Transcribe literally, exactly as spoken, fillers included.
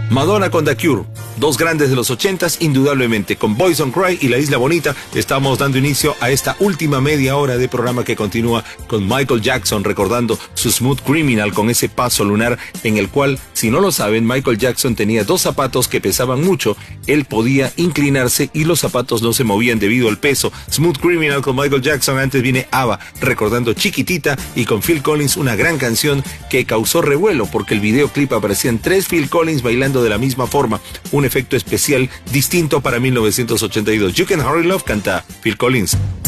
Madonna con The Cure, dos grandes de los ochentas, indudablemente. Con Boys Don't Cry y La Isla Bonita estamos dando inicio a esta última media hora de programa que continúa con Michael Jackson recordando su Smooth Criminal con ese paso lunar en el cual, si no lo saben, Michael Jackson tenía dos zapatos que pesaban mucho. Él podía inclinarse y los zapatos no se movían debido al peso. Smooth Criminal con Michael Jackson. Antes viene ABBA recordando Chiquitita y con Phil Collins una gran canción que causó revuelo porque el videoclip aparecían tres Phil Collins bailando de la misma forma, un efecto especial distinto para mil novecientos ochenta y dos. You Can Hurry Love canta Phil Collins.